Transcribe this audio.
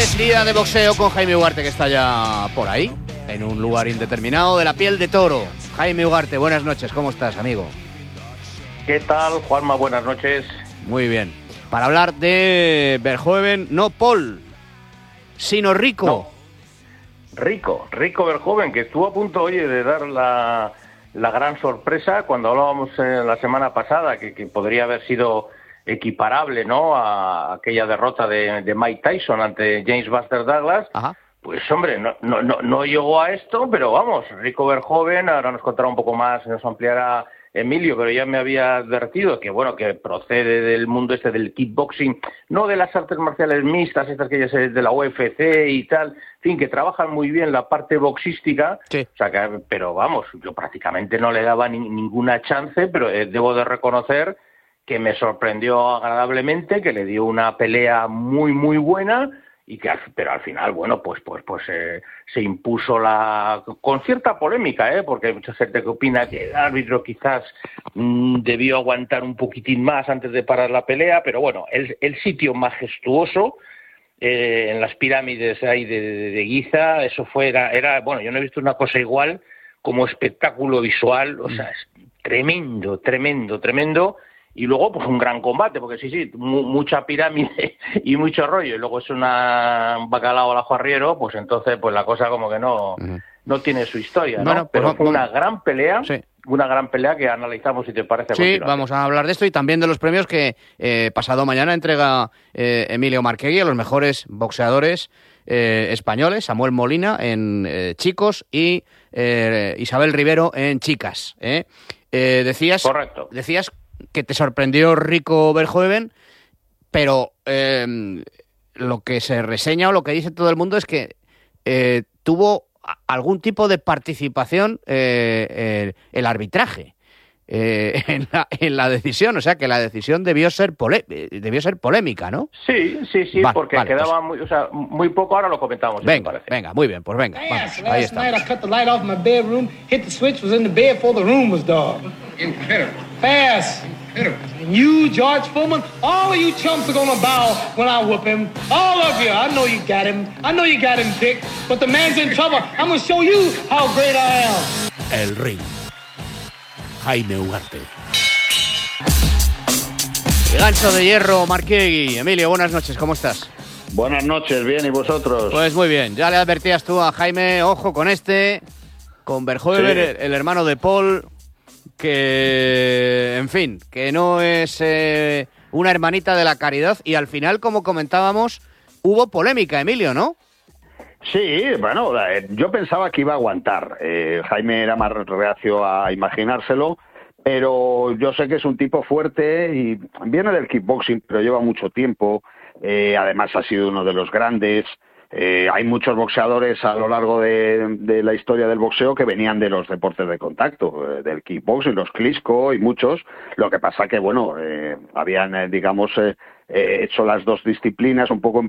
Día de boxeo con Jaime Ugarte, que está ya por ahí, en un lugar indeterminado de la piel de toro. Jaime Ugarte, buenas noches, ¿cómo estás, amigo? ¿Qué tal, Juanma? Buenas noches. Muy bien. Para hablar de Verhoeven, no Paul, sino Rico. No. Rico Verhoeven, que estuvo a punto, oye, de dar la gran sorpresa cuando hablábamos la semana pasada, que podría haber sido equiparable, ¿no?, a aquella derrota de Mike Tyson ante James Buster Douglas. Ajá. Pues hombre, no llegó a esto, pero vamos, Rico Verhoeven, ahora nos contará un poco más, nos ampliará Emilio, pero ya me había advertido que, bueno, que procede del mundo del kickboxing, no de las artes marciales mixtas, estas que ya se de la UFC y tal, en fin, que trabajan muy bien la parte boxística, sí. O sea, pero vamos, yo prácticamente no le daba ninguna chance, pero debo de reconocer que me sorprendió agradablemente, que le dio una pelea muy, muy buena, pero al final, bueno, pues se impuso con cierta polémica, porque hay mucha gente que opina que el árbitro quizás debió aguantar un poquitín más antes de parar la pelea, pero bueno, el sitio majestuoso, en las pirámides ahí de Giza, eso era, bueno, yo no he visto una cosa igual como espectáculo visual, o sea, es tremendo. Y luego, pues un gran combate, porque sí, mucha pirámide y mucho rollo, y luego es un bacalao al ajo arriero, pues entonces pues la cosa como que no tiene su historia, ¿no? Bueno, pero fue una gran pelea, sí. Una gran pelea que analizamos, si te parece. Sí, vamos a hablar de esto y también de los premios que pasado mañana entrega Emilio Marchegui a los mejores boxeadores españoles, Samuel Molina en chicos y Isabel Rivero en chicas. Correcto. Decías que te sorprendió Rico Verhoeven, pero lo que se reseña o lo que dice todo el mundo es que tuvo algún tipo de participación el arbitraje en la decisión, o sea que la decisión debió ser polémica, ¿no? Sí, porque quedaba pues, muy poco, ahora lo comentamos. Venga, muy bien, pues venga. Vamos, ahí está. Last night I cut the light off my bedroom, hit the switch, was in the bed before the room was dark. Incredible. Fast. Incredible. And you, George Foreman, all of you chumps are gonna bow when I whoop him. All of you. I know you got him. I know you got him picked. But the man's in trouble. I'm gonna show you how great I am. El ring. Jaime Ugarte. El gancho de hierro, Marchegui. Emilio, buenas noches, ¿cómo estás? Buenas noches, bien, ¿y vosotros? Pues muy bien, ya le advertías tú a Jaime, ojo con con Verhoeven, Sí. el hermano de Paul, que, en fin, que no es una hermanita de la caridad, y al final, como comentábamos, hubo polémica, Emilio, ¿no? Sí, bueno, yo pensaba que iba a aguantar. Jaime era más reacio a imaginárselo, pero yo sé que es un tipo fuerte y viene del kickboxing, pero lleva mucho tiempo. Además ha sido uno de los grandes. Hay muchos boxeadores a lo largo de la historia del boxeo que venían de los deportes de contacto, del kickboxing, los Klitschko y muchos. Lo que pasa que, bueno, habían, hecho las dos disciplinas un poco